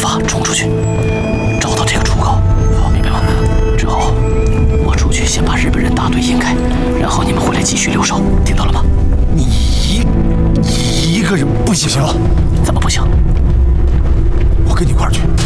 法冲出去，找到这个出口。明白吗？之后我出去先把日本人大队引开，然后你们回来继续留守，听到了吗？ 你一个人不行。 怎么不行？ 我跟你一块儿去。